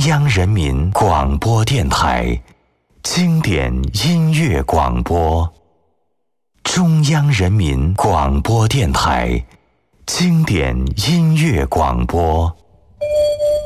央人民广播电台经典音乐广播。中央人民广播电台经典音乐广播。